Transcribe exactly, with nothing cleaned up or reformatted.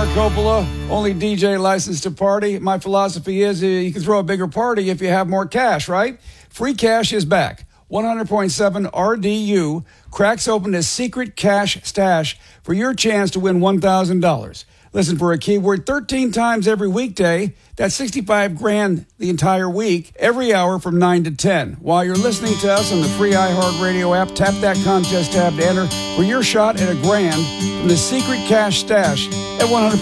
Coppola, only D J licensed to party. My philosophy is uh, you can throw a bigger party if you have more cash, right? Free Cash is back. one hundred point seven R D U cracks open a secret cash stash for your chance to win one thousand dollars. Listen for a keyword thirteen times every weekday. That's sixty-five grand the entire week, every hour from nine to ten. While you're listening to us on the free iHeartRadio app, tap that contest tab to enter for your shot at a grand from the secret cash stash at one hundred.